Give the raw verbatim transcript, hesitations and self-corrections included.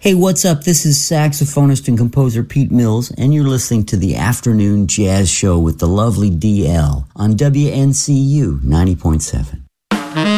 Hey, what's up? This is saxophonist and composer Pete Mills, and you're listening to the Afternoon Jazz Show with the lovely D L on W N C U ninety point seven.